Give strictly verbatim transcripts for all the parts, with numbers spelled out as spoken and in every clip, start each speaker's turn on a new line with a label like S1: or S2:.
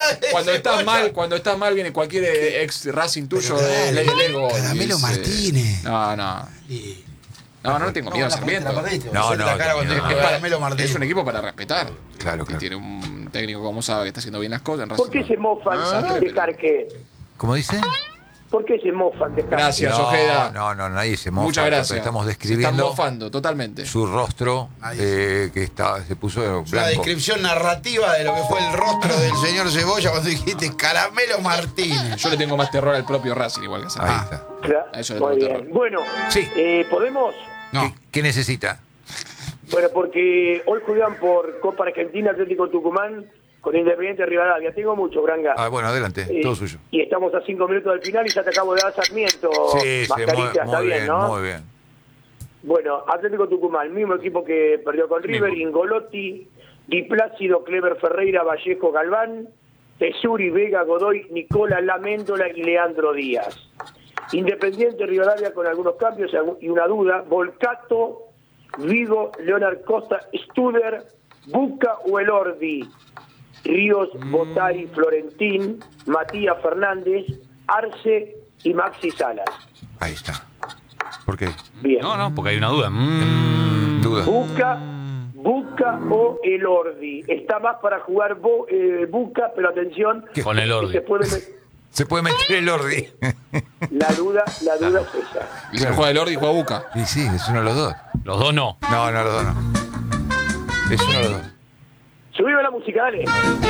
S1: cuando estás mal, cuando estás mal viene cualquier ex Racing tuyo de Ley del Ego.
S2: Caramelo
S1: dice,
S2: Martínez.
S1: No, no.
S2: Y...
S1: No, no tengo miedo a Sarmiento.
S3: No, no,
S2: la cara
S3: no,
S2: cuando
S3: no.
S2: dice Caramelo Martínez.
S1: Es un equipo para respetar.
S3: Claro,
S1: Que
S3: claro.
S1: tiene un técnico como sabe que está haciendo bien las cosas. En
S4: ¿Por
S1: Racing
S4: qué
S1: no.
S4: se mofan
S1: Ah,
S4: de
S1: pero-
S4: Carque?
S3: ¿Cómo dice?
S4: ¿Por qué se mofan de Carque?
S1: Gracias,
S3: No,
S1: Ojeda.
S3: no, no, nadie se mofa.
S1: Muchas gracias.
S3: Estamos
S1: Se están
S3: describiendo
S1: mofando totalmente.
S3: su rostro
S2: Ahí
S3: eh, que está, se puso
S2: La
S3: blanco.
S2: descripción narrativa de lo que fue el rostro del señor Cebolla cuando dijiste Caramelo Martínez.
S1: Yo le tengo más terror al propio Racing, igual que a
S3: Ahí
S1: Sarmiento.
S3: está.
S4: Claro,
S1: A eso le
S4: muy
S1: tengo
S4: bien.
S1: terror.
S4: Bueno,
S3: Sí.
S4: eh, ¿podemos?
S2: No.
S3: ¿Qué, qué necesita?
S4: Bueno, porque hoy juegan por Copa Argentina, Atlético Tucumán, con Independiente Rivadavia. Tengo mucho, Granga.
S3: Ah, bueno, adelante,
S4: Eh,
S3: todo suyo.
S4: Y estamos a cinco minutos del final y ya te acabo de dar Sarmiento.
S3: Sí, sí, muy,
S4: Mascarita, está
S3: muy
S4: bien,
S3: bien,
S4: ¿no?
S3: muy bien.
S4: Bueno, Atlético Tucumán, mismo equipo que perdió con River,
S1: Mismo.
S4: Ingolotti, Di Plácido, Clever Ferreira, Vallejo, Galván, Tesuri, Vega, Godoy, Nicola Laméndola y Leandro Díaz. Independiente Rivadavia con algunos cambios y una duda, Volcato, Vigo, Leonard Costa, Studer, Buca o Elordi, Ríos, Botari, Florentín, Matías Fernández, Arce y Maxi Salas.
S3: Ahí está. ¿Por qué?
S4: Bien.
S5: No, no, porque hay una duda. Mm.
S3: Duda.
S4: Buca, Buca o Elordi. Está más para jugar Bo- eh, Buca, pero atención,
S5: Con el
S4: que
S5: Ordi.
S4: se puede met-
S3: Se puede meter el Ordi.
S4: la duda, la duda es esa.
S1: Y si juega el Ordi y juega Buca.
S3: Y sí, es uno de los dos.
S5: Los dos no.
S3: No, no, los dos no. Es uno de los dos.
S4: Subime la música, dale.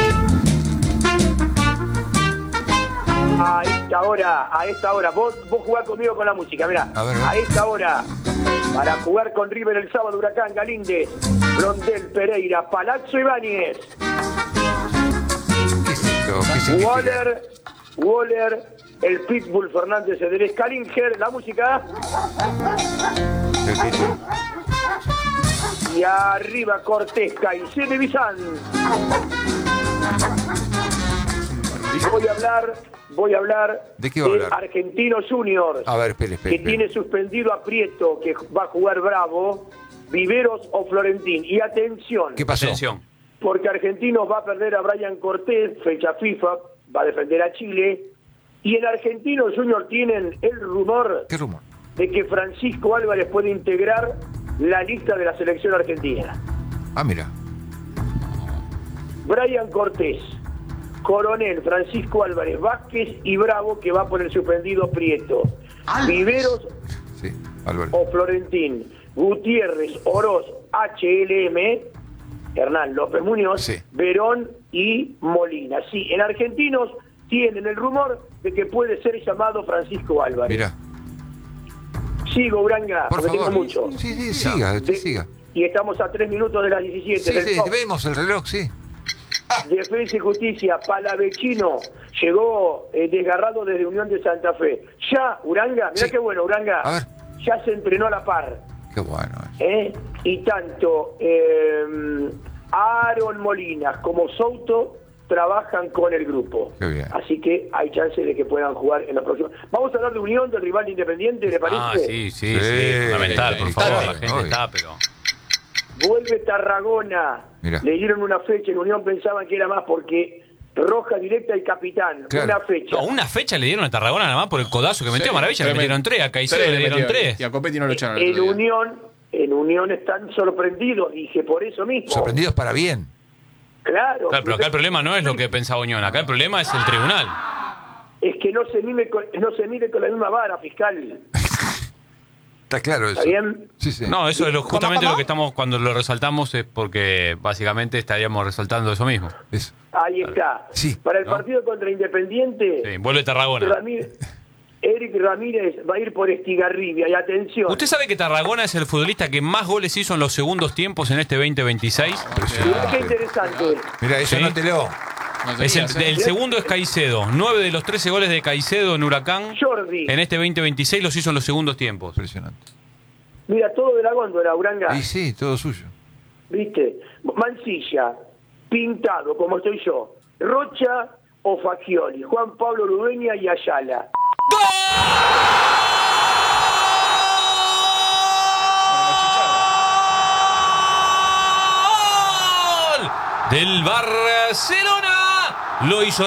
S4: A esta hora, a esta hora, vos, vos jugás conmigo con la música, mirá.
S3: A ver, a ver.
S4: A esta hora, para jugar con River el sábado, Huracán, Galíndez, Blondel, Pereira, Palazzo Ibáñez,
S3: ¿Qué es esto? ¿Qué significa?
S4: Waller, Waller, el Pitbull Fernández Cederés, Kalinger, la música,
S3: El título.
S4: y arriba Cortés, Caicedo y Bizán. Voy a hablar, voy a hablar
S3: ¿De qué va a hablar?
S4: Argentinos Juniors.
S3: A ver, espere, espere.
S4: que tiene suspendido a Prieto, que va a jugar Bravo, Viveros o Florentín. Y atención,
S3: ¿Qué pasó?
S5: Atención.
S4: porque Argentinos va a perder a Brian Cortés, fecha FIFA, va a defender a Chile. Y en Argentinos Juniors tienen el rumor
S3: ¿Qué rumor?
S4: de que Francisco Álvarez puede integrar la lista de la selección argentina.
S3: Ah, mira.
S4: Brian Cortés, Coronel, Francisco Álvarez, Vázquez y Bravo, que va por el suspendido Prieto. Viveros
S3: Sí, Álvaro.
S4: o Florentín, Gutiérrez, Oroz, H L M, Hernán López Muñoz,
S3: Sí.
S4: Verón y Molina. Sí, en Argentinos tienen el rumor de que puede ser llamado Francisco Álvarez.
S3: Mira.
S4: Sigo, Uranga,
S3: Por
S4: porque
S3: favor.
S4: tengo mucho.
S3: Sí, sí, siga, usted
S4: Sí,
S3: siga.
S4: Y estamos a tres minutos de las diecisiete.
S3: Sí,
S4: del
S3: sí,
S4: top.
S3: vemos el reloj, sí.
S4: Defensa y Justicia, Palavecino, llegó eh, desgarrado desde Unión de Santa Fe. Ya, Uranga, mirá
S3: Sí.
S4: qué bueno, Uranga.
S3: A ver.
S4: Ya se entrenó a la par.
S3: Qué bueno.
S4: ¿eh? Y tanto eh, Aaron Molinas como Souto trabajan con el grupo.
S3: Qué bien.
S4: Así que hay chance de que puedan jugar en la próxima. Vamos a hablar de Unión, del rival de Independiente, ¿le parece?
S5: Ah, sí, sí, sí.
S3: Sí,
S5: Fundamental, por favor.
S3: claro,
S5: La gente
S3: obvio.
S5: está, pero.
S4: Vuelve Tarragona.
S3: Mira.
S4: Le dieron una fecha, en Unión pensaban que era más porque roja directa y capitán.
S3: Claro.
S4: Una fecha.
S5: No, una fecha le dieron a Tarragona nada más por el codazo que metió.
S1: Sí,
S5: Maravilla, le
S1: tremendo.
S5: metieron tres. A Caicedo le dieron
S1: metieron.
S5: tres.
S1: Y a Copetti no lo echaron. el
S4: En
S1: otro día.
S4: Unión, en Unión están sorprendidos, dije, por eso mismo.
S3: Sorprendidos para bien.
S4: Claro.
S5: Claro, pero acá el problema no es lo que pensaba Unión. Acá el problema es el tribunal.
S4: Es que no se mide con, no se mide con la misma vara, fiscal.
S3: Está claro eso.
S4: ¿Está bien?
S3: Sí, sí.
S5: No, eso es lo, justamente
S2: ¿Cómo, cómo?
S5: lo que estamos, cuando lo resaltamos es porque básicamente estaríamos resaltando eso mismo.
S3: Eso.
S4: Ahí está.
S3: Sí,
S4: Para el
S5: ¿no?
S4: partido contra Independiente,
S5: Sí, vuelve Tarragona.
S4: Ramírez- Eric Ramírez va a ir por Estigarribia. Y atención.
S5: ¿Usted sabe que Tarragona es el futbolista que más goles hizo en los segundos tiempos en este veinte veintiséis?
S4: Mirá qué interesante.
S3: Mira, eso
S5: Sí.
S3: anótelo.
S1: No
S5: Es el,
S1: tenías, ¿eh?
S5: el segundo es Caicedo. Nueve de los trece goles de Caicedo en Huracán
S4: Jordi.
S5: en este veinte veintiséis los hizo en los segundos tiempos.
S3: Impresionante.
S4: Mira, todo de la góndola, Uranga.
S3: Y sí, todo suyo.
S4: ¿Viste? Mancilla, Pintado, como estoy yo. Rocha o Fagioli. Juan Pablo Ludueña y Ayala.
S5: ¡Gol! Del Barcelona lo hizo